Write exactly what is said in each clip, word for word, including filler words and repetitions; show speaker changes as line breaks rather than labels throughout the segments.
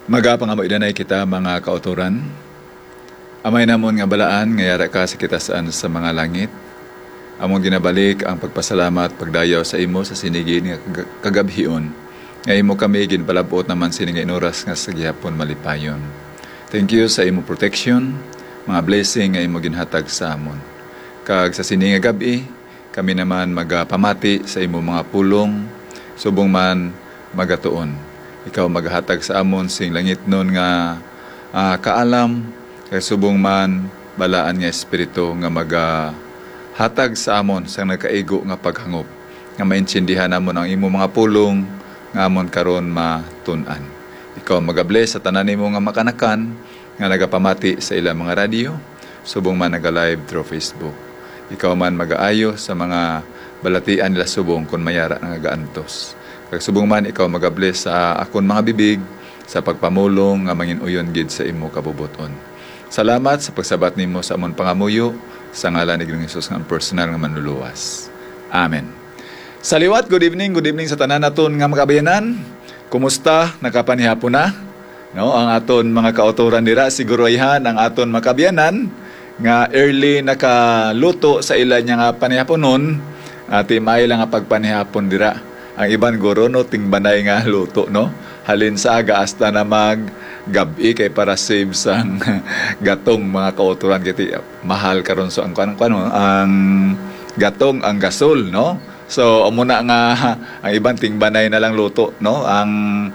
Magapangamoy danay kita mga kauturan. Amay namon nga balaan nga yara ka sa kita saan sa mga langit. Among ginabalik ang pagpasalamat pagdayaw sa imo sa sinigi nga kagabhion. Nga imo kami ginpalabot naman sining inuras nga sa gihapon malipayon. Thank you sa imo protection, mga blessing nga imo ginhatag sa amon. Kag sa sining nga gabi, kami naman magapamati sa imo mga pulong, subong man magatuon. Ikaw maghatag sa amon sing langit nun nga uh, kaalam, kay subong man balaan nga espiritu nga magahatag sa amon sa nagkaigo nga paghangop, nga maintindihan namon ang imo mga pulong nga amon karon matun-an. Ikaw magabless sa tanan nimo nga makanakan nga nagapamati sa ilang mga radio, subong man naga-live through Facebook. Ikaw man mag-aayo sa mga balatian nila subong kung mayara nga gaantos. Kag subong man ikaw magabless sa akon mga bibig sa pagpamulong nga manginuyon gid sa imo kabubuton. Salamat sa pagsabat nimo sa amon pangamuyo sa ngalan ni Ginoong Hesus nga personal nga manluluwas. Amen. Sa liwat, good evening, good evening sa tanan naton nga makabayanan. Kumusta? Nakapanihapon na? No, ang aton mga kauturan dira siguro ayhan ang aton makabayanan nga early nakaluto sa ila nya nga panihaponon, ati may lang nga pagpanihapon dira. Ang iban guro no tingbanay nga luto no. Halin sa aga hasta na mag gabi kay para save sang gatong mga kauturan kiti mahal karon so ang kan ano ang gatong ang gasol no. So amo na nga ang iban tingbanay na lang luto no ang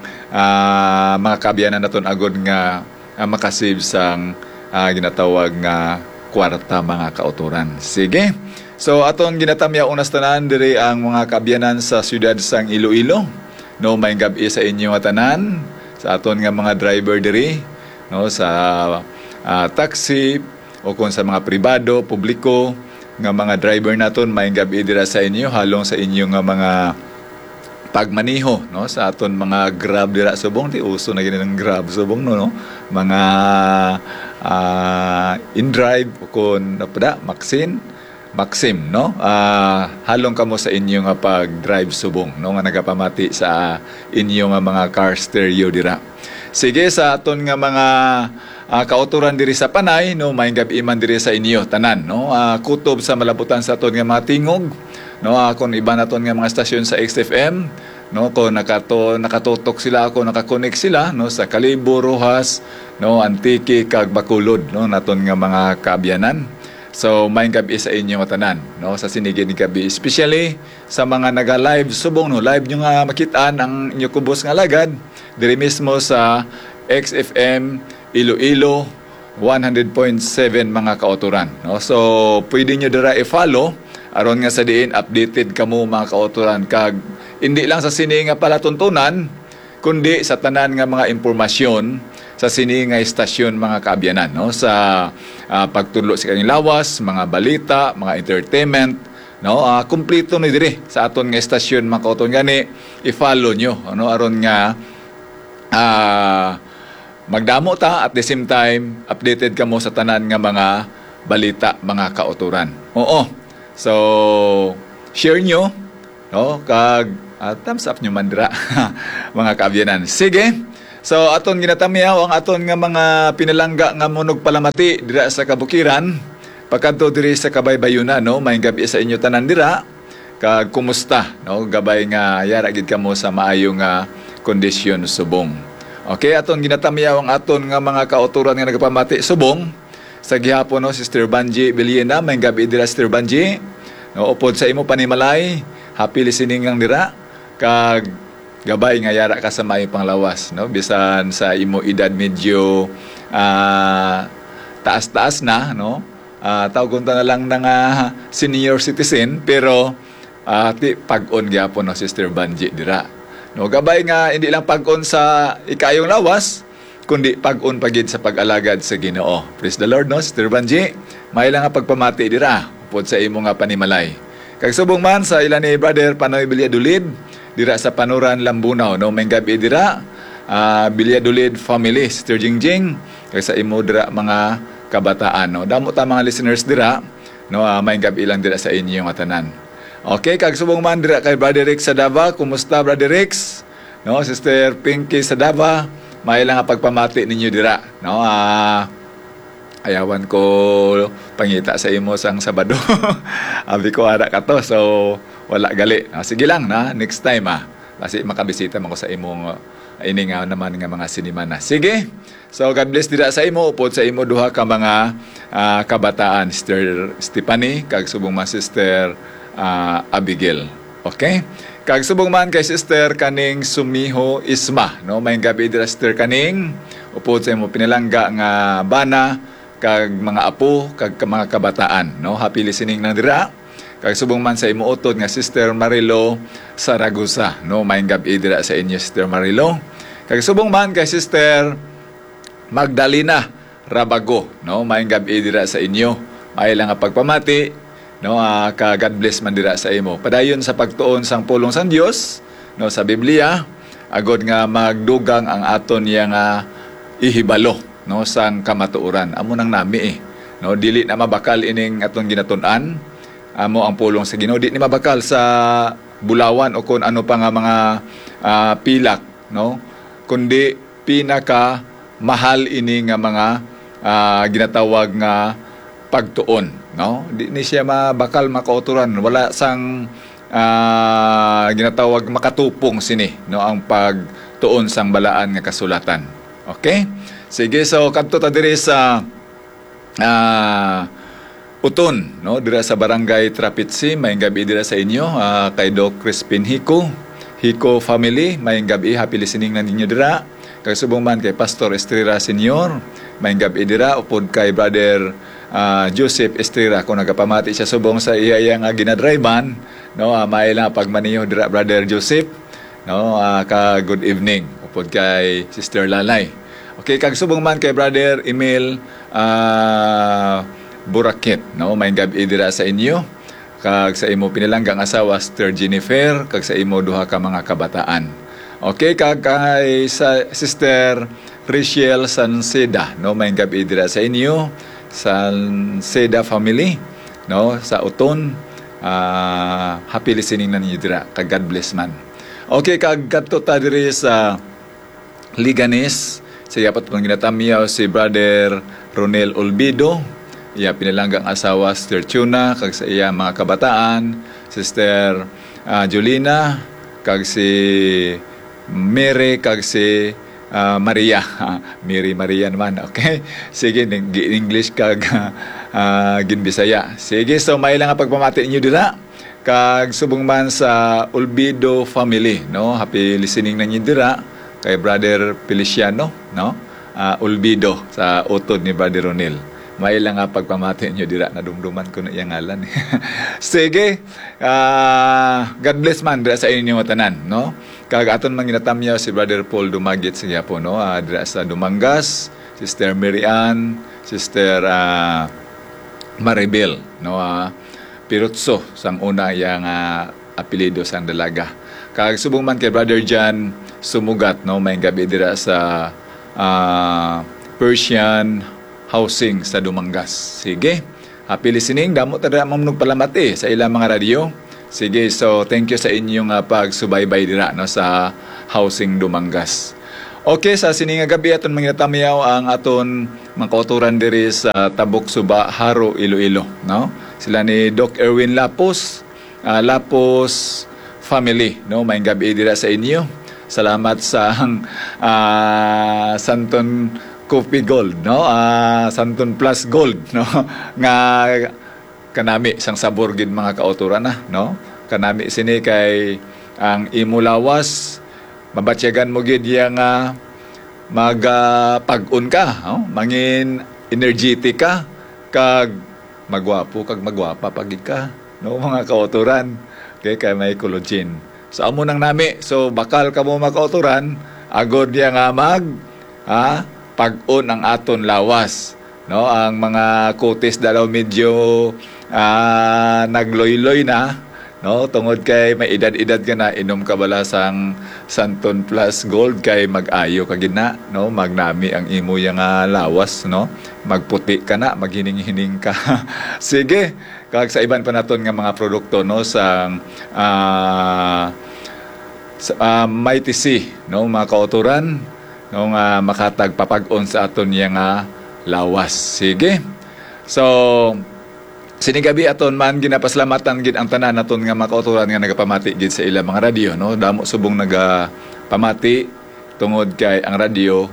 uh, mga kabiyanan naton agod nga uh, makasave sang uh, ginatawag nga kwarta mga kauturan. Sige. So aton ginatamya unas tanan diri ang mga kaabyanan sa siyudad sang Iloilo. No, may gabi sa inyo nga tanan, sa aton nga mga driver diri, no, sa uh, taxi o kung sa mga pribado, publiko nga mga driver naton, may gabi dira sa inyo halong sa inyo nga mga pagmaniho, no, sa aton mga Grab dira subong ti uso na gini ng Grab subong no, no? Mga uh, in-drive o kung napada Maxine Maxim, no? Uh, halong kamo sa inyo nga pag-drive subong, no? Nga nagapamati sa inyo nga mga car stereo dira. Sige, sa aton nga mga uh, kauturan diri sa Panay, no? May gabi man diri sa inyo, tanan, no? Uh, kutob sa malabutan sa aton nga mga tingog, no? Uh, kung iba naton nga mga stasyon sa X F M, no? Kung nakato, nakatutok sila, kung nakakonek sila, no? Sa Kalibo, Rojas, no? Antique, kag Bacolod, no? Naton nga mga kaabyanan. So, may gabi sa inyo tanan, no? Sa sinigin ni gabi, especially sa mga naga-live subong, no? Live nyo nga makitaan ang inyo kubos nga lagad, diri mismo sa X F M Iloilo one hundred point seven mga kauturan, no? So, pwede nyo dira i-follow, aron nga sa diin updated kamo mga kauturan, kag hindi lang sa sini nga palatuntunan, kundi sa tanan nga mga impormasyon sa sini nga istasyon mga kaabyanan, no? Sa uh, pagtulo sa kanyang lawas, mga balita, mga entertainment, no? Uh, kumpleto ni diri sa aton nga istasyon mga kauturan gani i-follow nyo, ano, aron nga uh, magdamo ta at the same time updated kamo sa tanan nga mga balita mga kauturan. Oo. So share nyo, no? Kag uh, thumbs up nyo man dira mga kaabyanan. Sige. So aton ginatamiyaw ang aton nga mga pinalangga nga monog palamati dira sa kabukiran, pagkadto diri sa Kabaybayuna, no? May gabi sa inyo tanan dira. Kag kumusta, no? Gabay nga yara gid kamo sa maayo nga kondisyon subong. Okay, aton ginatamiyaw ang aton nga mga kauturan nga nagapamati subong sa gihapon, no? Sister Banji Beliena, may gabi dira Sister Banji. No, upod sa imo panimalay, happy listening ang dira. Kag gabay nga yara ka sa may panglawas, no? Bisan sa imo edad medyo uh, taas-taas na, no? Uh, tawgon ta na lang ng uh, senior citizen, pero uh, ti pag-on gyapon no Sister Banji dira. No, gabay nga hindi lang pag-on sa ikayong lawas, kundi pag-on pagid sa pag-alagad sa Ginoo. Praise the Lord, no Sister Banji. May lang nga pagpamati dira upod sa imo nga panimalay. Kag subong man sa ilan ni Brother Panoy Bilyadulid dira sa Panuran Lambunaw, no? May gabi dira uh, Bilyadulid family, Sister Jingjing, kag sa imo dira mga kabataan, no? Damo ta mga listeners dira, no? Uh, may gabi lang dira sa inyo nga tanan. Okay, kag subong man dira kay Brother Rex sa Dava. Kumusta Brother Rex? No, Sister Pinky sa Dava. may lang nga pagpamati ninyo dira, no? Ah, ayawan ko pangita sa imo sang Sabado. Abi ko ara ka to, so wala gali. Ah, sige lang na, next time ah. Kasi makabisita man ko sa imong uh, ini nga naman nga mga sinima na. Sige. So God bless dira sa imo upod sa imo duha ka mga uh, kabataan, Sister Stephanie kag subong ma Sister uh, Abigail. Okay? Kag subong man kay Sister kaning Sumiho Isma, no? May gabi dira Sister kaning upod sa imo pinalangga nga bana kag mga apo kag mga kabataan, no? Happy listening na dira. Kag subong man sa imo utod nga Sister Marilo Saragusa, no? May gabi dira sa inyo Sister Marilo. Kag subong man kay Sister Magdalena Rabago, no? May gabi dira sa inyo. May lang nga pagpamati, no? Uh, ka God bless man dira sa imo. Padayon sa pagtuon sang pulong sang Dios, no, sa Biblia, agod nga magdugang ang aton yang uh, ihibalo, no, sang kamatuoran. Amo nang nami eh. No, dili na mabakal ining aton ginatun-an. Amo ang pulong sa Ginoo, di ni mabakal sa bulawan o kung ano pa nga mga uh, pilak, no? Kundi pinaka mahal ini nga mga uh, ginatawag nga pagtuon, no? Di ni siya mabakal makauturan, wala sang uh, ginatawag makatupong sini, no, ang pagtuon sang balaan nga kasulatan. Okay? Sige, so kadto ta diri sa uh, Uton, no, dira sa Barangay Trapitsi, may gabi dira sa inyo, uh, kay Doc Crispin Hiko, Hiko family, may gabi, happy listening na ninyo dira. Kay subong man kay Pastor Estrella Senior, may gabi dira, upod kay Brother uh, Joseph Estrella, kung nagapamati siya subong sa iya nga ginadrivean, no, uh, may lang pagmaniyo dira Brother Joseph, no, uh, ka good evening, upod kay Sister Lalay. Okay, kag subong man kay Brother Emil, ah, uh, Burakit, no, may gabi dira sa inyo kag sa imo pinilanggang asawa Sister Jennifer kag sa imo duha ka mga kabataan. Okay, kag kay sa Sister Rachel Sanseda, no, may gabi dira sa inyo Sanseda family, no, sa Uton. Uh, happy listening na ninyo dira kag God bless man. Okay, kag kadto ta diri sa Liganes, siya pat pang ginatamiyaw si Brother Ronel Olbido. Iya pinilanggang asawa Sister Tuna kag sa iya mga kabataan, Sister uh, Jolina kag si Mary kag si uh, Maria. Mary Maria naman, okay? Sige, English kag uh, ginbisaya. Sige, so may lang nga pagpamati niyo dira kag subong man sa Olbido family, no? Happy listening na niyo dira kay Brother Feliciano, no? Uh, Olbido sa utod ni Brother Ronel. May lang nga pagpamati nyo dira, nadumduman ko na iyang ngalan. Sige, uh, God bless man dira sa inyo tanan, no? Kag aton man ginatamyaw si Brother Paul Dumagit sa po, no? Uh, dira sa Dumangas, Sister Mary Ann, Sister uh, Maribel, no? Uh, Pirutso, sang una yang uh, apelido sang dalaga. Kag subong man kay Brother John Sumugat, no? May gabi dira sa uh, Persian Housing sa Dumangas. Sige. Happy listening. Damo tada mamnog palamati sa ilang mga radio. Sige, so thank you sa inyong uh, pagsubaybay dira, no, sa Housing Dumangas. Okay, sa sininga gabi aton manginatamiyaw ang aton mangkauturan diri sa Tabok Suba, Haro, Iloilo, no? Sila ni Doc Erwin Lapos, uh, Lapos family, no? May gabi dira sa inyo. Salamat sa uh, Santon Coffee Gold, no? Uh, Santon Plus Gold, no? Nga kanami sang sabor gid mga kauturan na, no? Kanami sini kay ang imulawas mabatyagan mo gid yang uh, magapag-un ka, no? Mangin energetic ka kag magwapo kag magwapa pagid ka, no, mga kauturan. Okay, kay may collagen. So amo nang nami, so bakal ka mo makauturan agod yang uh, mag ha pag-on ang aton lawas, no? Ang mga kutis daw medyo uh, nagloy-loy na, no? Tungod kay may edad-edad ka na, inom ka bala sang Santon Plus Gold kay mag-ayo ka gina, no? Magnami ang imo yang uh, lawas, no? Magputi ka na, maghining-hining ka. Sige, kag sa iban pa naton nga mga produkto, no, sang uh, sa, uh, Mighty C, no, mga kauturan. no nga makatag papag-on sa aton yang nga lawas. Sige. So sinigabi aton man ginapaslamatan gid ang tanan naton nga mga kauturan nga nagapamati gid sa ilang mga radyo, no? Damo subong nagapamati tungod kay ang radyo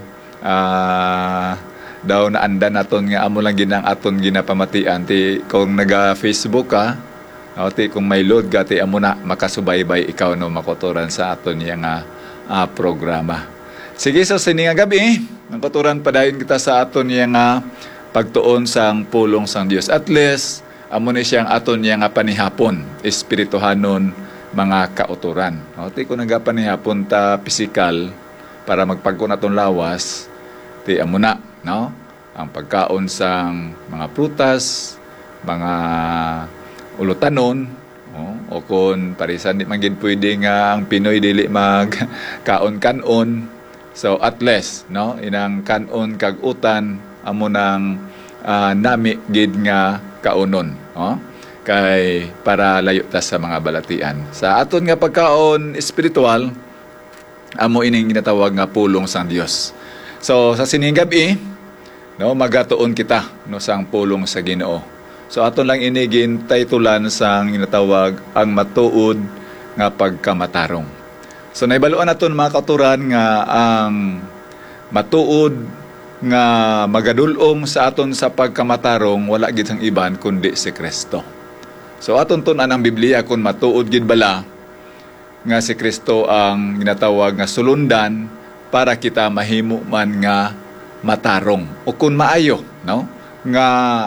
ah daw naandan naton nga amo lang ginang aton ginapamatian ti kung naga Facebook ka, o ti kung may load ka ti amo na makasubaybay ikaw no makotoran sa aton yang nga ah, programa. Sige, so sini nga gabi ang kotoran padayon kita sa aton yang nga pagtuon sang pulong sang Dios. At least amo ni siyang aton yang nga panihapon espirituhanon mga kauturan. O ti kung nagapanihapon ta physical para magpagkon aton lawas, ti amo na, no? Ang pagkaon sang mga prutas, mga ulutanon, o, o kung parisan di man gid pwede nga ang Pinoy dili mag kaon-kanon. So at least, no, inang kanon kag utan amo nang uh, nami gid nga kaunon, no? Kay para layo ta sa mga balatian. Sa aton nga pagkaon espiritual, amo ining ginatawag nga pulong sang Dios. So sa sining gabi, no, magatuon kita no sang pulong sa Ginoo. So aton lang inigin titulan sang ginatawag ang matuod nga pagkamatarong. So naibaluan naton mga kauturan nga ang matuod nga magadulong sa aton sa pagkamatarong wala gid sang iban kundi si Kristo. So aton tunan ang Biblia kung matuod gid bala nga si Kristo ang ginatawag nga sulundan para kita mahimo man nga matarong o kung maayo, no, nga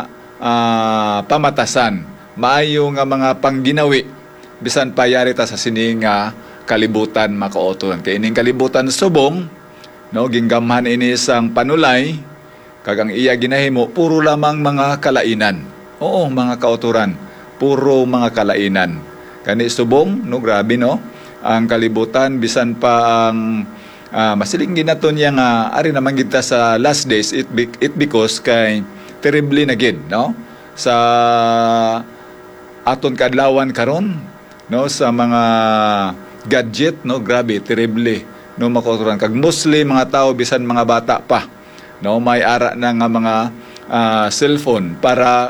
uh, pamatasan, maayo nga mga pangginawi bisan payari ta sa sini nga kalibutan makauturan. Kay ining kalibutan subong, no, ginggamhan ini sang panulay kag ang iya ginahimo puro lamang mga kalainan. Oo, mga kauturan, puro mga kalainan. Kani subong, no, grabe, no, ang kalibutan bisan pa ang uh, masiling ginaton yang uh, ari naman kita sa last days it, be, it because kay terribly na gid, no, sa aton kadlawan karon, no, sa mga gadget, no, grabe terribly, no, makauturan kag mostly mga tao bisan mga bata pa, no, may ara na nga mga uh, cellphone para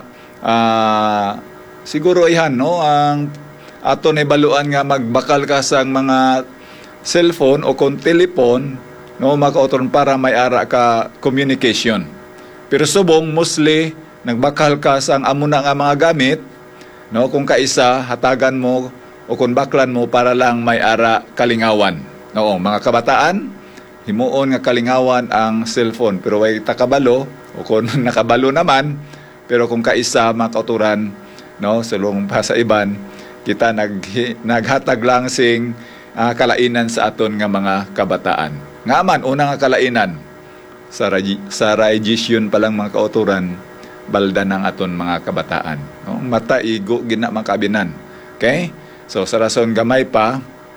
uh, siguro ihan, no, ang aton ay baluan nga magbakal ka sang mga cellphone o kung telepon, no, makauturan para may ara ka communication. Pero subong mostly nagbakal ka sang amo na nga mga gamit, no, kung kaisa hatagan mo o kung baklan mo para lang may ara kalingawan. No, mga kabataan himuon nga kalingawan ang cellphone pero way takabalo o kung nakabalo naman pero kung kaisa makauturan, no, sulong pa sa iban kita nag naghatag lang sing uh, kalainan sa aton nga mga kabataan. Nga man una nga kalainan sa sa radiation pa lang mga kauturan balda ng aton mga kabataan, no? Mata igo gina makabinan. Okay? So sa rason gamay pa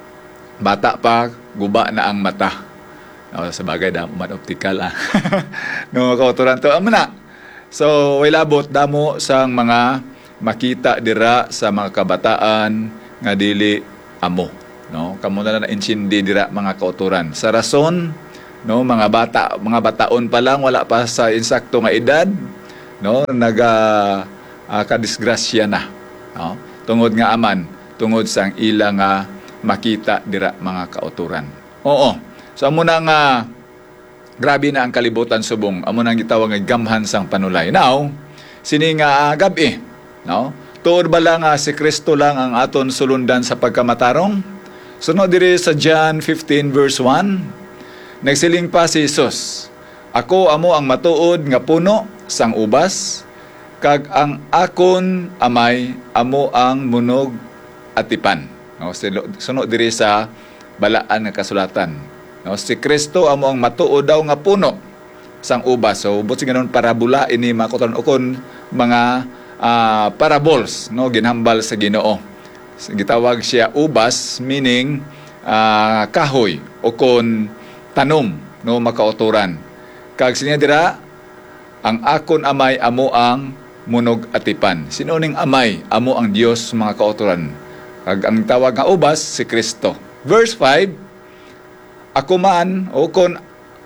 bata pa guba na ang mata. No, sa bagay da man optical ah. No, mga kauturan to amo na. So way labot damo sang mga makita dira sa mga kabataan nga dili amo, no, kamo na na insindi dira mga kauturan sa rason, no, mga bata mga bataon pa lang wala pa sa insakto nga edad, no, naga uh, kadisgrasya na, no, tungod nga aman tungod sang ilang nga makita dira mga kauturan. Oo, so amo na nga grabe na ang kalibutan subong, amo nang gitawag nga gamhan sang panulay. Now sini nga uh, gabi, no, tuod ba lang uh, si Kristo lang ang aton sulundan sa pagkamatarong? Sunod diri sa John fifteen verse one, nagsiling pa si Jesus, ako amo ang matuod nga puno sang ubas, kag ang akon amay amo ang munog atipan. No, sunod diri sa balaan nga kasulatan. No, si Kristo amo ang matuod daw nga puno sang ubas. So buti ganon parabola ini makuton ukon mga uh, parables, no, ginhambal sa Ginoo. Gitawag siya ubas meaning uh, kahoy o kon tanom, no, makauturan. Kag sinya dira ang akon amay amo ang munog atipan. Sino ning amay? Amo ang Dios mga kauturan. Kag ang tawag nga ubas si Kristo. Verse five, ako man o kon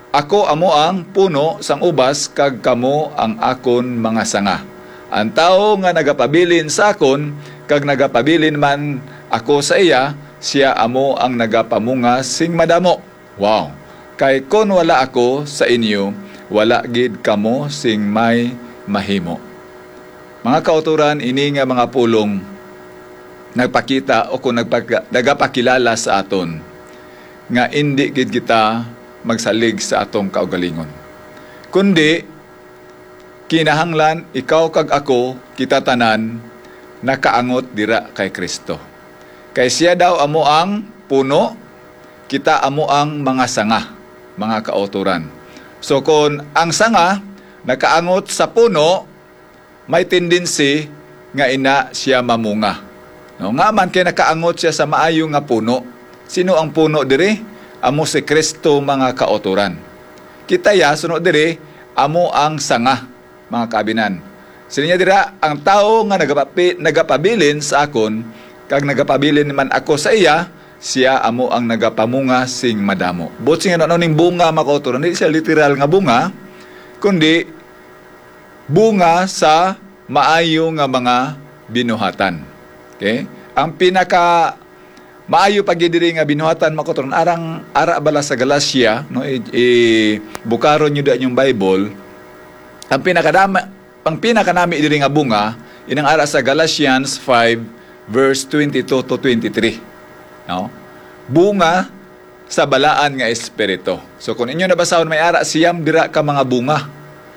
Ako amo ang puno sang ubas, kag kamo ang akon mga sanga. Ang tao nga nagapabilin sa akon, kag nagapabilin man ako sa iya, siya amo ang nagapamunga sing madamo. Wow! Kay kon wala ako sa inyo, wala gid kamo sing may mahimo. Mga kauturan, ini nga mga pulong nagpakita o kung nagpaka, nagapakilala sa aton nga hindi gid kita magsalig sa atong kaugalingon. Kundi, kinahanglan, ikaw kag ako, kita tanan, nakaangot dira kay Kristo. Kay siya daw amo ang puno, kita amo ang mga sanga, mga kauturan. So kung ang sanga, nakaangot sa puno, may tendency nga ina siya mamunga. No, nga man kay nakaangot siya sa maayo nga puno. Sino ang puno diri? Amo si Kristo, mga kauturan. Kita ya, sunod diri, amo ang sanga, mga kabinan. Sininya dira, ang tao nga nagapapi, nagapabilin sa akon, kag nagapabilin man ako sa iya, siya amo ang nagapamunga sing madamo. Bot sing ano ning bunga, mga kauturan, hindi siya literal nga bunga, kundi bunga sa maayo nga mga binuhatan. Okay? Ang pinaka maayo pagidiri nga binuhatan, makoton arang ara bala sa Galacia, no, i, i bukaron nyo daan yung Bible. Ang pinakadama, ang pinakanami diri nga bunga inang ara sa Galatians five verse twenty-two to twenty-three. No? Bunga sa balaan nga espiritu. So kung inyo nabasahon, may ara siyam dira ka mga bunga.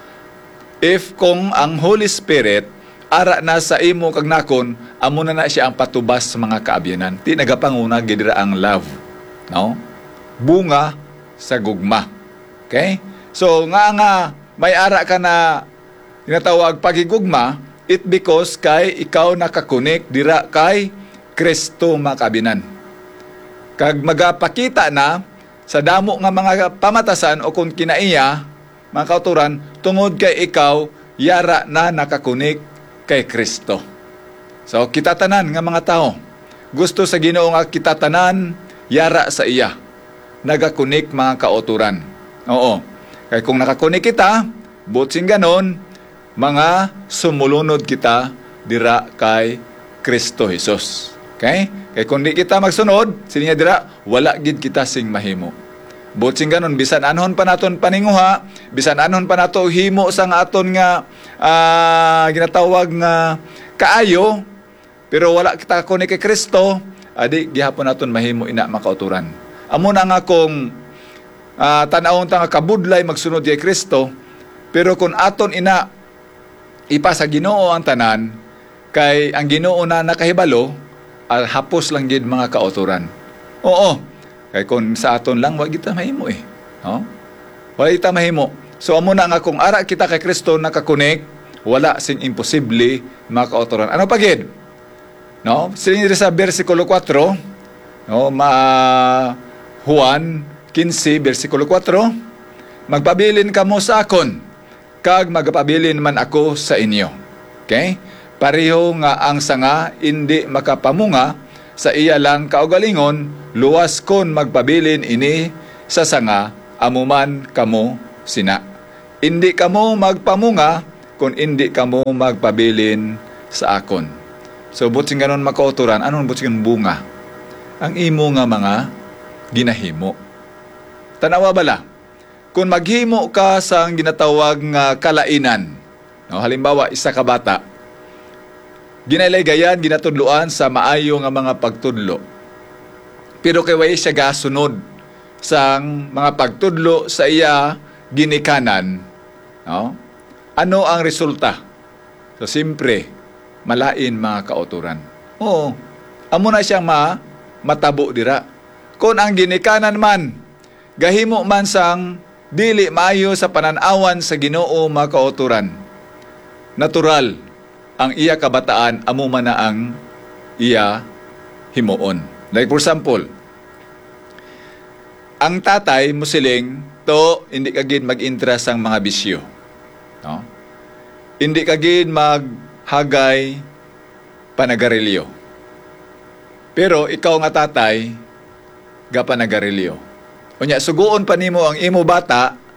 If kung ang Holy Spirit ara na sa imo kag nakon, amo na na siya ang patubas sa mga kaabyanan. Ti nagapanguna gidira ang love, no? Bunga sa gugma. Okay? So nga nga may ara ka na tinatawag pagigugma, it because kay ikaw nakakonek dira kay Kristo, mga kaabyanan. Kag magapakita na sa damo nga mga pamatasan o kung kinaiya, mga kauturan, tungod kay ikaw yara na nakakonek kay Kristo. So, kita tanan nga mga tao, gusto sa Ginoo nga kita tanan, yara sa iya. Nagakunik, mga kauturan. Oo. Kaya kung nakakunik kita, butsing ganon, mga sumulunod kita dira kay Kristo Jesus. Okay? Kaya kung di kita magsunod, sininya dira, wala gid kita sing mahimo. Butsing ganon, bisan anhon pa naton paninguha, bisan anhon pa nato himo sa nga aton nga uh, ginatawag nga kaayo, pero wala kita kunik kay Kristo, adi gihapon naton mahimo ina makauturan. Amo na nga kung uh, tan-awon ta nga kabudlay magsunod kay Kristo, pero kung aton ina ipasa Ginoo ang tanan, kay ang Ginoo na nakahibalo, uh, hapos lang gid mga kauturan. Oo. Kaya kung sa aton lang, wag kita mahimo eh. No? Wala kita mahimo. So, amo na nga kung ara kita kay Kristo nakakunik, wala sing imposible mga kauturan. Ano pagid? No? Siling sa versikulo four, no? Ma Juan fifteen, versikulo four, magpabilin kamo sa akon, kag magpabilin man ako sa inyo. Okay? Pareho nga ang sanga, hindi makapamunga, sa iya lang kaugalingon, luwas kon magpabilin ini sa sanga, amuman kamo sina. Hindi kamo magpamunga, kung hindi kamo magpabilin sa akon. So, butsing ganon makauturan, anong butsing bunga? Ang imo nga mga ginahimo. Tanawa bala, kung maghimo ka sa ginatawag nga kalainan, no, halimbawa, isa ka bata, ginailaygayan, ginatudloan sa maayo nga mga pagtudlo. Pero kay way siya gasunod sang mga pagtudlo sa iya ginikanan, no? Ano ang resulta? So, simpre, malain mga kauturan. Oo, amo na siyang ma, matabo dira. Kung ang ginikanan man, gahimo man sang dili maayo sa pananawan sa Ginoo, mga kauturan, natural, ang iya kabataan, amo man na ang iya himuon. Like for example, ang tatay musiling to hindi kagid mag-interest ang mga bisyo. No? Hindi kagid maghagay panagarilyo. Pero ikaw nga tatay, ga panagarilyo. Unya, suguon pa nimo ang imo bata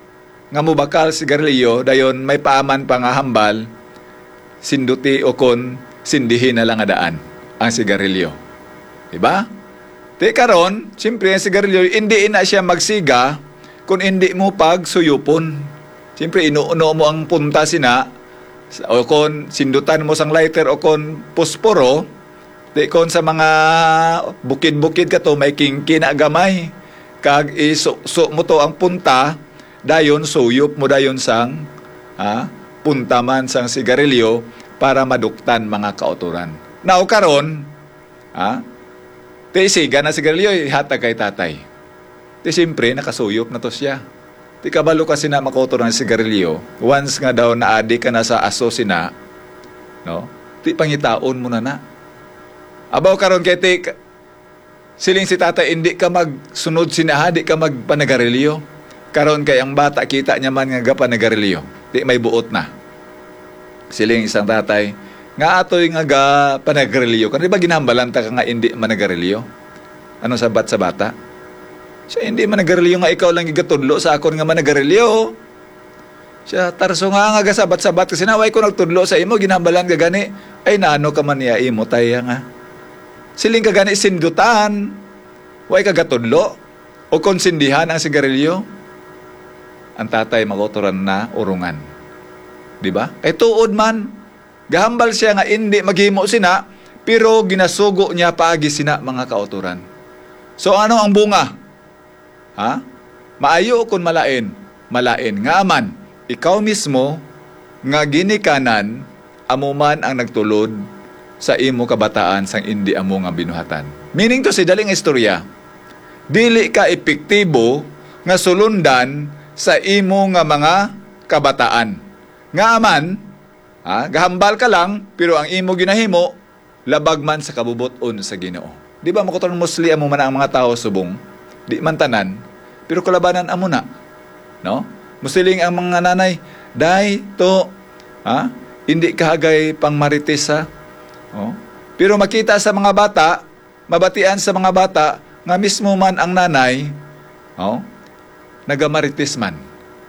nga mubakal sigarilyo dayon may paaman pa nga hambal sinduti o kon sindihin na lang nga daan ang sigarilyo. Diba? Di karon, siyempre ang sigarilyo, hindi na siya magsiga kung hindi mo pagsuyupon. Siyempre, inuuno mo ang punta sina, o kung sindutan mo sang lighter o kung posporo, di kung sa mga bukid-bukid ka to, may kingki na gamay. Kag iso mo to ang punta, dayon suyup mo dayon sang ha, punta man sang sigarilyo para maduktan mga kauturan. Now karon, ha, ti siga na sigarilyo, ihatag kay tatay. Ti siyempre, nakasuyop na to siya. Ti kabalo kasi na makauturan ng sigarilyo, once nga daw naadi ka na sa aso sina, no? Ti pangitaon mo na na. Abaw karon kay ti, siling si tatay, hindi ka magsunod sinaha, di ka magpanagarilyo. Karon kay ang bata, kita niya man nga panagarilyo. Di may buot na. Siling isang tatay, nga atoy nga ga panagarilyo. Kano ba ginambalan ta ka nga hindi managarilyo? Ano sabat sa bata? Siya hindi managarilyo nga ikaw lang igatudlo sa akon nga managarilyo. Siya tarso nga nga gasabat-sabat kasi naway ko nagtudlo sa imo, ginambalan ka gani. Ay naano ka man niya imo taya nga. Siling ka gani sindutan. Way ka gatudlo. O konsindihan ang sigarilyo. Ang tatay magotoran na urungan. Diba? Ay tuod man. Gahambal siya nga hindi maghimo sina, pero ginasugo niya paagi sina mga kauturan. So ano ang bunga? Ha? Maayo kung malain. Malain. Nga aman, ikaw mismo, nga ginikanan, amuman ang nagtulod sa imo kabataan sang hindi amo nga binuhatan. Meaning to si daling istorya, dili ka epektibo nga sulundan sa imo nga mga kabataan. Nga aman, ha, gahambal ka lang, pero ang imo ginahimo, labag man sa kabubuton sa Ginoo. Di ba makuton mostly amo man ang mga tao subong? Di man tanan, pero kalabanan amo na. No? Musiling ang mga nanay, day to, ha, hindi kahagay pang marites ha. Oh. Pero makita sa mga bata, mabatian sa mga bata, nga mismo man ang nanay, oh, nagamarites man.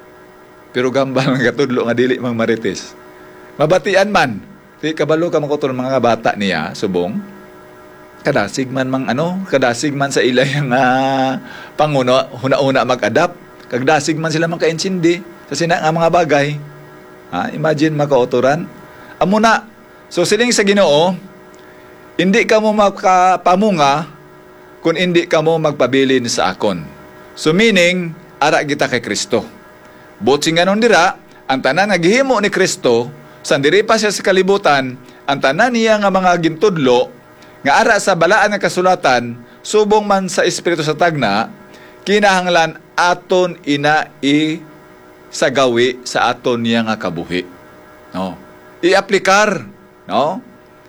Pero gambal nga katudlo nga dili mang marites. Mabatian man, di kabalo ka makuton mga bata niya, subong, kadasig man mang ano, kadasig man sa ilay ang uh, panguno, huna-una mag-adapt, kagdasig man sila maka-insindi, sa sina nga mga bagay. Ha? Imagine makauturan. Amo na, so siling sa Ginoo, hindi ka mo makapamunga kung hindi ka mo magpabilin sa akon. So meaning, ara kita kay Kristo. Butsi nga nun dira, ang tanan nga gihimo ni Kristo, sandiri pa siya sa kalibutan, ang tanan niya nga mga gintudlo, nga ara sa balaan nga kasulatan, subong man sa Espiritu sa tagna, kinahanglan aton ina i sa gawi sa aton niya nga kabuhi. No? I-aplikar. No?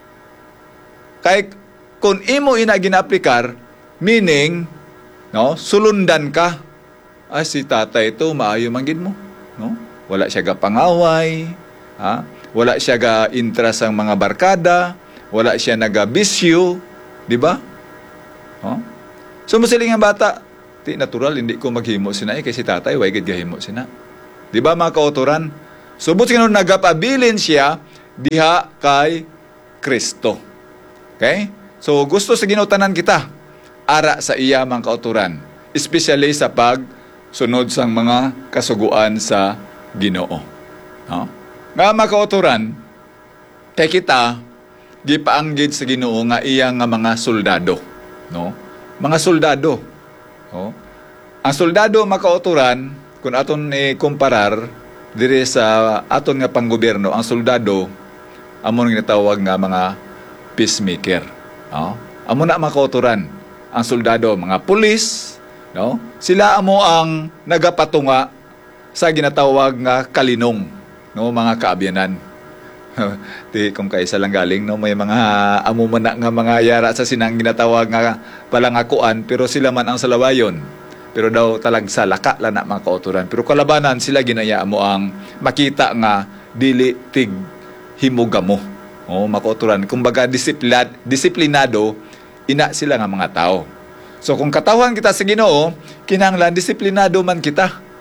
Kay kung imo ina gina-aplikar, meaning, no, sulundan ka. Ay, si tatay ito, maayo manggid mo. No? Wala siya ga pangaway, ha? Wala siya ga interest ang mga barkada, wala siya naga-bisyo, di ba? Oh? So, musiling ang bata, ti natural, hindi ko maghimo sina, eh, kay si tatay, way gid gahimo sina. Di ba, mga kauturan? So, buti nga nung nagapabilin siya, diha kay Kristo. Okay? So, gusto sa ginutanan kita, ara sa iya mga kauturan, especially sa pagsunod sang mga kasuguan sa Ginoo. No? Nga mga kauturan, kay kita, gipaanggid sa Ginoo nga iya nga mga soldado. No? Mga soldado. No? Ang soldado, mga kauturan, kung aton i-comparar, diri sa aton nga panggobyerno, ang soldado, amon nga tawag nga mga peacemaker. No? Amo na mga kauturan. Ang soldado, mga pulis, no? Sila amo ang nagapatunga sa ginatawag nga kalinong, no? Mga kaabyanan. Di kung kaisa lang galing, no? May mga amo man na nga mga yara sa sinang ginatawag nga palangakuan, pero sila man ang salawayon. Pero daw talag sa laka lang na mga kauturan. Pero kalabanan sila ginaya mo ang makita nga dili tig himugamo. O makauturan. Kumbaga disiplin, disiplinado, ina sila nga mga tao. So kung katawan kita sa Ginoo, kinahanglan disiplinado man kita.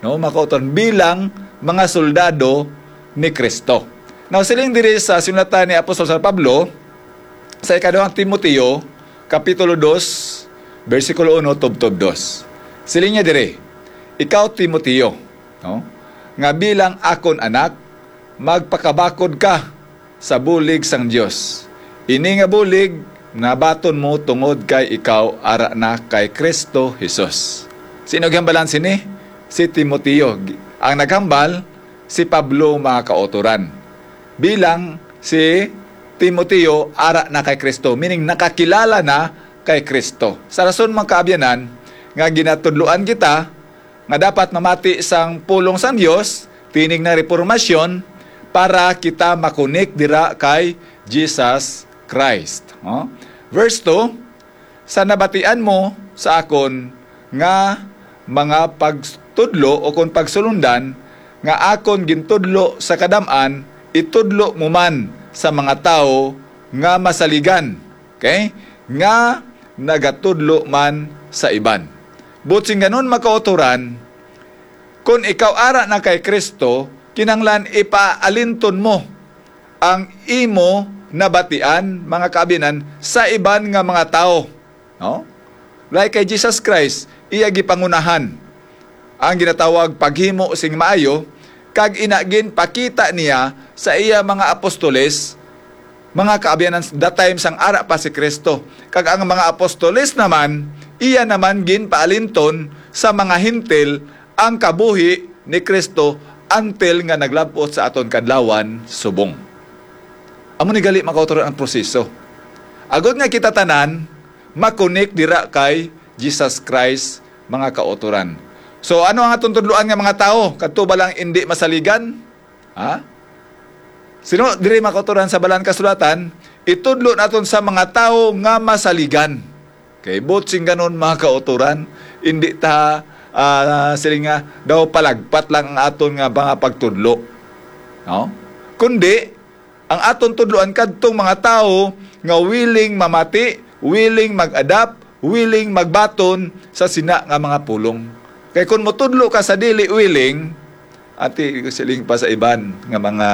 no, mga kauturan, bilang mga soldado ni Kristo. Now, siling diri sa sinulatan ni Apostol San Pablo, sa ikaduhang Timoteo, Kapitulo two, versikulo one, tubtob two. Siling niya diri, ikaw Timoteo, no, nga bilang akon anak, magpakabakod ka sa bulig sang Dios. Ini nga bulig, nabaton mo tungod kay ikaw ara na kay Kristo Jesus. Sino gambalan sini? Si Timoteo. Ang naghambal, si Pablo, mga kauturan. Bilang si Timoteo, ara na kay Kristo. Meaning, nakakilala na kay Kristo. Sa rason mga kaabyanan, nga ginatudluan kita, nga dapat mamati sang pulong sang Dios, tinig na reformasyon, para kita makunik dira kay Jesus Christ. Oh? Verse two, sa nabatian mo sa akon nga mga pagtudlo o kung pagsulundan nga akon gintudlo sa kadam-an, itudlo mo man sa mga tao nga masaligan. Okay? Nga nagatudlo man sa iban. Butsing ganun makauturan, kung ikaw ara na kay Kristo, kinanglan ipaalinton mo ang imo nabatian, mga kaabinan, sa iban nga mga tao. No? Like kay Jesus Christ, iya gipangunahan ang ginatawag paghimo sing maayo, kag inagin pakita niya sa iya mga apostoles, mga kaabianan, that time sang ara pa si Kristo. Kag ang mga apostoles naman, iya naman gin paalinton sa mga hintil ang kabuhi ni Kristo until nga naglabot sa aton kadlawan subong. Amo ni gali makauturan ang proseso. Agod nga kita tanan, makunik dira kay Jesus Christ, mga kauturan. So ano ang atong tudloan nga mga tao? Kadto ba lang hindi masaligan? Ha? Sino diri makauturan sa balan kasulatan? Itudlo naton sa mga tao nga masaligan. Kay botsing ganon mga kauturan, hindi ta uh, sila nga daw palagpat lang ang aton nga mga pagtudlo. No? Kundi ang aton tudloan kadtong mga tao nga willing mamati, willing mag-adapt, willing magbaton sa sina nga mga pulong. Kaya kung motudlo ka sa dili willing, ati siling pa sa iban nga mga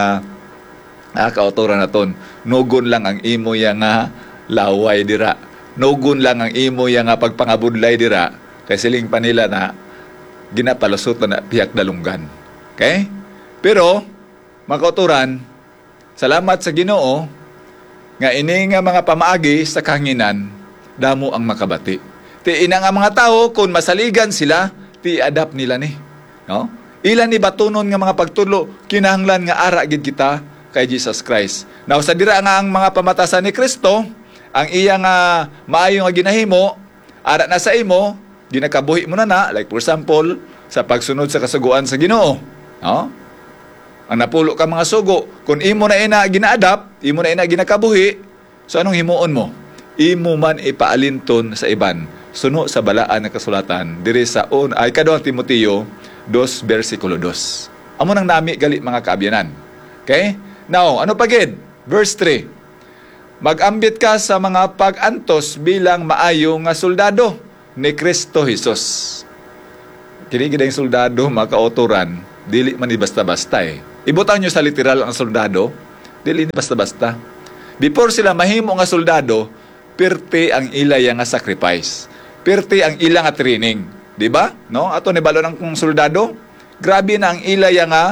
ah, kauturan naton, nugon lang ang imo ya nga laway dira. Nugon lang ang imo ya nga pagpangabudlay dira. Kay siling pa nila na ginapalusot na piyak dalunggan. Okay? Pero, mga kauturan, salamat sa Ginoo nga ini nga mga pamaagi sa kahanginan, damo ang makabati. Ti ina nga mga tao, kung masaligan sila, ti adapt nila ni. No? Ilan ni batunon nga mga pagtudlo, kinahanglan nga ara gid kita kay Jesus Christ. Now, sa dira nga ang mga pamatasan ni Kristo, ang iya nga maayo nga ginahimo, ara na sa imo, ginakabuhi mo na na, like for example, sa pagsunod sa kasuguan sa Ginoo. No? Ang napulo ka mga sugo, kung imo na ina gina-adapt, imo na ina ginakabuhi, so anong himuon mo? Imo man ipaalinton sa iban. Suno sa balaan ng kasulatan, diri sa on, ay kaduhang Timoteo two, versikulo two. Amo nang nami gali mga kaabyanan. Okay? Now, ano pa gid? Verse three. Mag-ambit ka sa mga pag-antos bilang maayo nga soldado ni Kristo Jesus. Kini gid ang soldado, mga kauturan, dili man ni basta-basta eh. Ibutang nyo sa literal ang soldado, dili ni basta-basta. Before sila mahimo nga soldado, pirti ang ilaya nga sacrifice. Pirti ang ila nga training. Di ba? No? Ato ni balo ng soldado, grabe na ang ilaya nga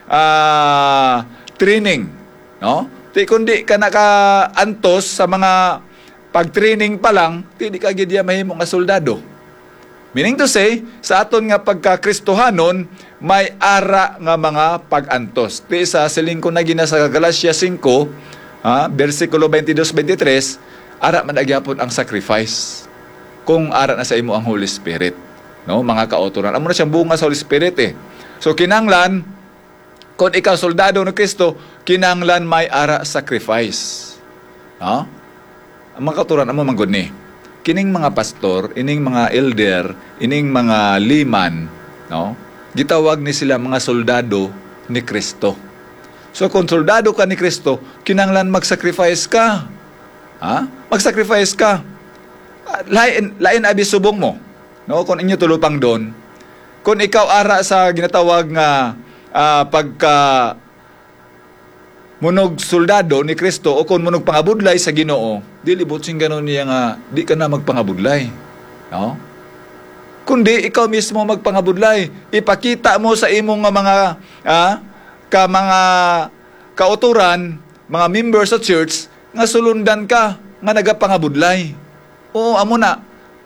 uh, training. No? Di kundi ka naka-antos sa mga pag-training pa lang, di ka gid mahimo nga soldado. Meaning to say, sa aton nga pagka-Kristohanon, may ara nga mga pag-antos. Ti sa siling ko na gina sa Galatia five, ha, versikulo twenty-two twenty-three, ara man agyapon ang sacrifice. Kung ara na sa imo ang Holy Spirit. No, mga kauturan. Amo na siyang bunga sa Holy Spirit eh. So kinanglan, kung ikaw soldado ng Kristo, kinanglan may ara sacrifice. No? Ang mga kauturan, amo manggod ni. Kining mga pastor, ining mga elder, ining mga liman, no? Gitawag ni sila mga soldado ni Kristo. So kung soldado ka ni Kristo, kinanglan mag-sacrifice ka. Ha? Mag-sacrifice ka. Lain, lain abi subong mo. No? Kung inyo tulupang doon, Kung ikaw ara sa ginatawag nga uh, pagka munog soldado ni Kristo o kung munog pangabudlay sa Ginoo, dili butsing ganon niya nga di ka na magpangabudlay. No? Kundi ikaw mismo magpangabudlay. Ipakita mo sa imong nga mga ah, ka mga kauturan, mga members sa church nga sulundan ka nga nagapangabudlay. Oo, amo na.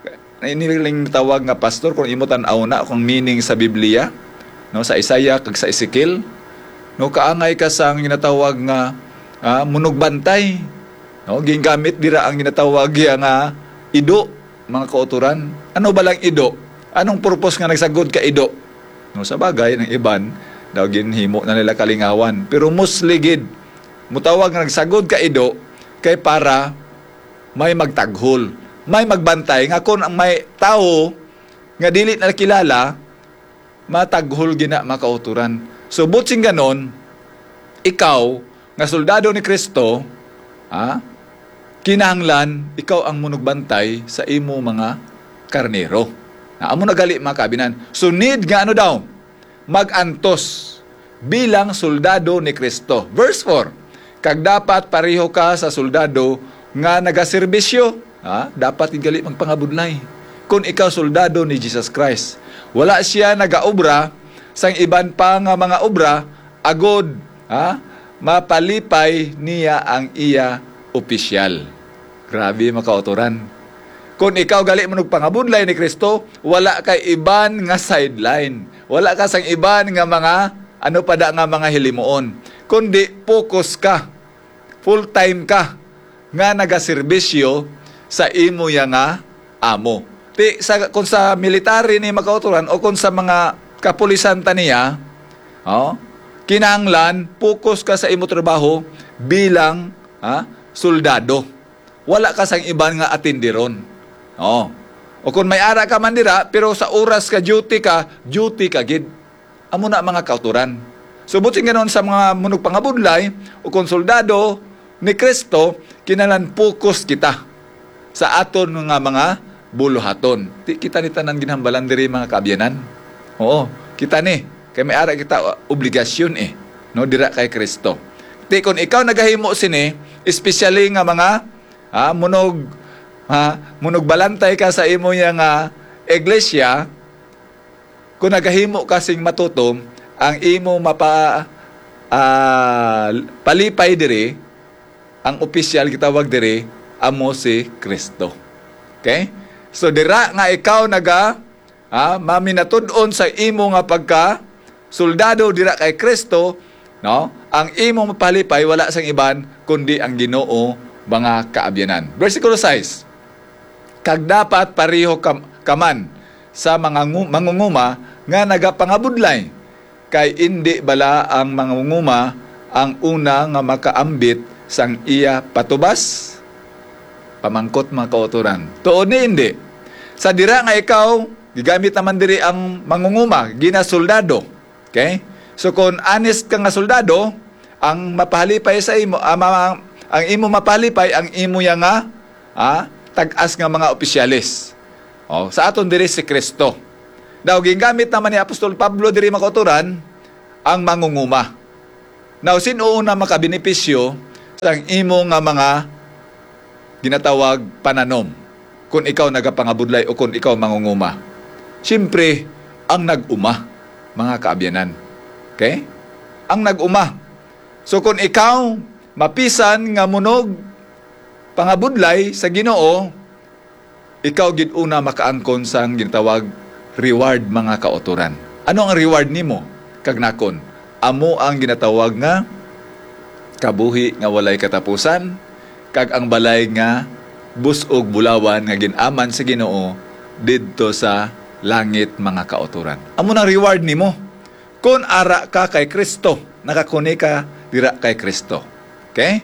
Iniling tawag nga pastor kung imo tan-aw na kung meaning sa Biblia, no, sa Isaiah kag sa Ezekiel. No, kaangay ka sa ginatawag nga ah, munog bantay. No, gingamit dira ang ginatawag nga ido, mga kauturan. Ano ba lang ido? Anong purpose nga nagsagod ka ido? No, sa bagay ng iban, daw ginhimo na nila kalingawan. Pero musligid, mutawag nga nagsagod ka ido kay para may magtaghol, may magbantay nga kung ang may tao nga dili na kilala, mataghol gina makauturan. So, butsing ganon, ikaw, nga soldado ni Kristo, ha, kinahanglan, ikaw ang munugbantay sa imo mga karnero. Na amo nagali mga kabinan. So, need nga ano daw? Mag-antos bilang soldado ni Kristo. Verse four, kag dapat pareho ka sa soldado nga nagaserbisyo. Ha? Dapat igali magpangabudlay. Kung ikaw soldado ni Jesus Christ, wala siya nagaobra sang iban pa nga mga obra, agod, ha? Mapalipay niya ang iya opisyal. Grabe makauturan. Kung ikaw gali mo pangabudlay ni Kristo, wala kay iban nga sideline. Wala ka sang iban nga mga, ano pa da nga mga hilimuon. Kundi focus ka, full time ka, nga nagaserbisyo sa imo ya nga amo. Ti, sa, kung sa military ni makauturan o kung sa mga kapulisan taniya, oh, kinahanglan, focus ka sa imo trabaho bilang ha, soldado. Wala ka sang iban nga atindiron. Oh. O kung may ara ka man dira, pero sa oras ka duty ka, duty ka gid. Amo na mga kauturan. So buting ganon sa mga munog pangabudlay o kung soldado ni Kristo, kinahanglan focus kita sa aton nga mga buluhaton. Ti kita ni tanan ginhambalan diri mga kaabyanan. Oo, kita ni kay may ara kita obligasyon eh, no, dira kay Kristo. Ti kung ikaw nagahimo sini, especially nga mga ha, munog ha, munog balantay ka sa imo nga iglesia, kung nagahimo kasing matutom, ang imo mapa uh, palipay diri, ang opisyal gitawag diri, amo si Kristo. Okay? So dira nga ikaw naga ha, maminatud-on sa imo nga pagka soldado dira kay Kristo, no? Ang imo mapalipay wala sang iban kundi ang Ginoo mga kaabyanan. Versikulo six. Kag dapat pareho kam, kaman sa mga mangunguma nga nagapangabudlay, kay indi bala ang mangunguma ang una nga makaambit sang iya patubas. Pamangkot mga kauturan. Tuod ni hindi. Sa dira nga ikaw, gigamit naman diri ang mangunguma, gina soldado. Okay? So kung honest ka nga soldado, ang mapalipay sa imo, ang, ang imo mapalipay, ang imo ya nga, ah, tag-as nga mga opisyalis. Oh, sa aton diri si Kristo. Daw gingamit naman ni Apostol Pablo diri mga kauturan, ang mangunguma. Now, sino una makabenepisyo sa imo nga mga ginatawag pananom kung ikaw nagapangabudlay o kung ikaw mangunguma? Siyempre, ang nag-uma, mga kaabyanan. Okay? Ang nag-uma. So kung ikaw mapisan nga munog pangabudlay sa Ginoo, ikaw gid una makaangkon sang ginatawag reward mga kauturan. Ano ang reward nimo? Kagnakon, amo ang ginatawag nga kabuhi nga walay katapusan, kag ang balay nga busog bulawan nga ginaman sa Ginoo didto sa langit mga kauturan. Amo nang reward nimo kung ara ka kay Kristo, nakakuni ka dira kay Kristo. Okay?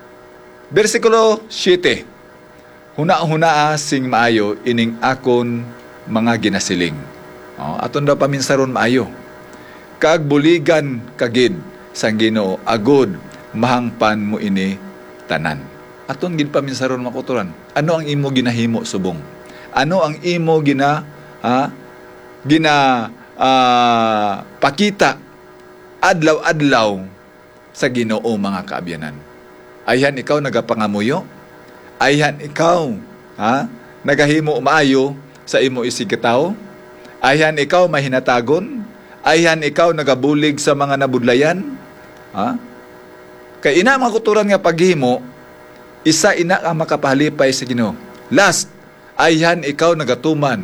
Versikulo seven. Huna-huna sing maayo ining akon mga ginasiling. Oh, aton daw paminsaron maayo. Kag buligan kagid sang Ginoo agud mahangpan mo ini tanan. Aton gid paminsaron makuturan. Ano ang imo ginahimo subong? Ano ang imo gina ha, gina ah, pakita adlaw-adlaw sa Ginoo mga kaabyanan. Ayhan ikaw nagapangamuyo, ayhan ikaw ha nagahimo maayo sa imo isigitaw, ayhan ikaw mahinatagon, ayhan ikaw nagabulig sa mga nabudlayan, ha? Kay ina mga kuturan nga paghimo, isa ina ang makapahalipay sa Ginoo. Last, ayhan ikaw nagatuman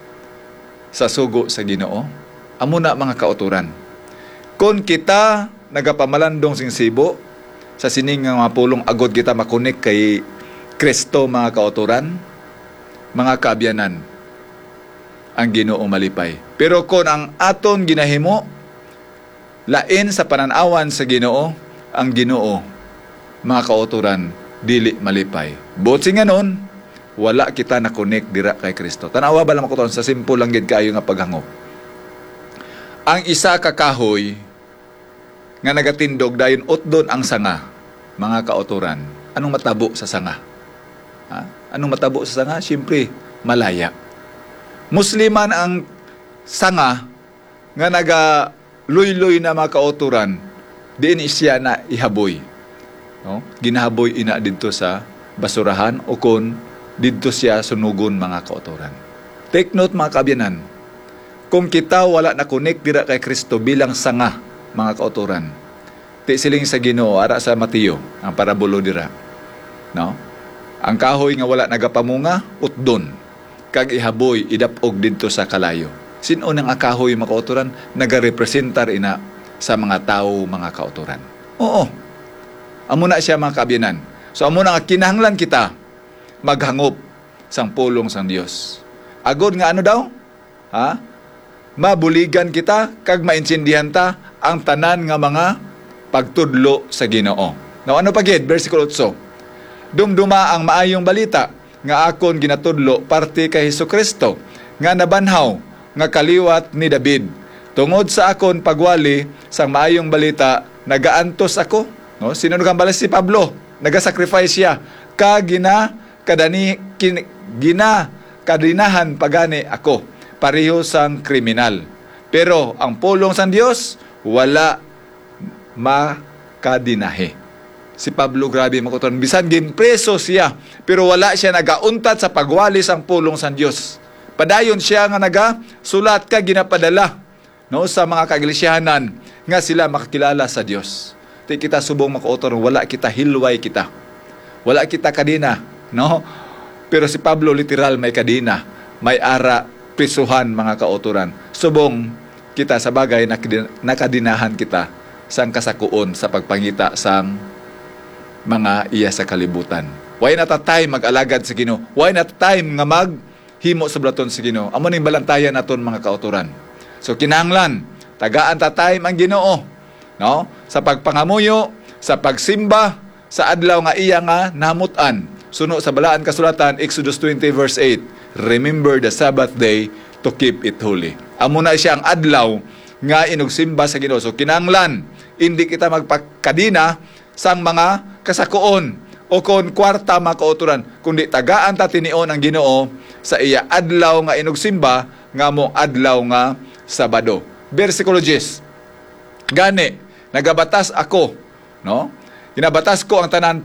sa sugo sa Ginoo. Amo na mga kauturan. Kung kita nagapamalandong sing sibo sa sining nga mga pulong agod kita makunik kay Kristo mga kauturan, mga kaabyanan, ang Ginoo malipay. Pero kung ang aton ginahimo lain sa pananawan sa Ginoo, ang Ginoo mga kauturan dili malipay. Buti nga nun, wala kita nakonek dira kay Kristo. Tanawa ba lang makuton sa simple lang gid kayo nga paghangop. Ang isa ka kahoy nga nagatindog dayon utdon ang sanga, mga kauturan. Anong matabo sa sanga? Ha? Anong matabo sa sanga? Siyempre, malaya. Musliman ang sanga nga naga luy-luy na mga kauturan, diin siya na ihaboy. No? Ginahaboy ina dito sa basurahan o kun dito siya sunugon mga kauturan. Take note mga kaabyanan, kung kita wala na connect dira kay Kristo bilang sanga mga kauturan, ti siling sa Ginoo ara sa Mateo ang parabulo dira, no? Ang kahoy nga wala nagapamunga utdon kag ihaboy idapog didto sa kalayo. Sino nang akahoy mga kauturan nagarepresentar ina sa mga tao mga kauturan? Oo. Amo na siya mga kaabyanan. So amo na nga kinahanglan kita maghangop sang pulong sang Dios. Agod nga ano daw? Ha? Mabuligan kita kag maintindihan ta ang tanan nga mga pagtudlo sa Ginoo. Now ano pa gid bersikulo eight? Dumduma ang maayong balita nga akon ginatudlo parte kay Hesukristo nga nabanhaw nga kaliwat ni David. Tungod sa akon pagwali sang maayong balita nagaantos ako, no? Sino kang balas si Pablo? Naga-sacrifice siya ka gina kadani kin, gina kadinahan pagani ako pareho sang kriminal. Pero ang pulong sang Dios wala makadinahe. Si Pablo grabe makuton, bisan gin preso siya pero wala siya nagauntat sa pagwali sang pulong sang Dios. Padayon siya nga naga sulat ka ginapadala, no, sa mga kaiglesiyanan nga sila makakilala sa Dios. Ti kita subong makautor, wala kita hilway kita. Wala kita kadina, no? Pero si Pablo literal may kadina, may ara prisuhan mga kauturan. Subong kita sa bagay nakadinahan kita sang kasakuon sa pagpangita sang mga iya sa kalibutan. Why not a time mag-alagad sa Ginoo? Why not a time nga maghimo sa blaton sa Ginoo? Amo ning balantayan naton mga kauturan. So kinahanglan tagaan ta time ang Ginoo, no? Sa pagpangamuyo, sa pagsimba, sa adlaw nga iya nga namutan. Suno sa balaan kasulatan Exodus twenty verse eight. Remember the Sabbath day to keep it holy. Amo na siya ang adlaw nga inugsimba sa Ginoo. So kinahanglan hindi kita magpakadina sang mga kasakuon o kon kwarta mga kauturan, kundi tagaan ta tinion ang Ginoo sa iya adlaw nga inugsimba nga mo adlaw nga Sabado. Versikulo ten. Gani nagabatas ako, no? Ginabatas ko ang tanan